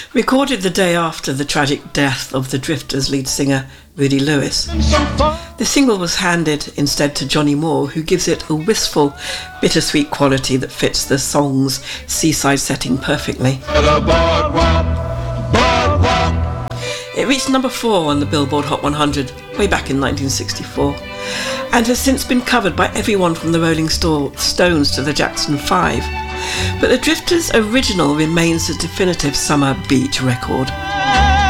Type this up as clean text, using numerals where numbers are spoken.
Recorded the day after the tragic death of the Drifters lead singer Rudy Lewis. The single was handed instead to Johnny Moore, who gives it a wistful, bittersweet quality that fits the song's seaside setting perfectly. It reached number 4 on the Billboard Hot 100 way back in 1964 and has since been covered by everyone from the Rolling Stones to the Jackson 5. But the Drifters' original remains a definitive summer beach record.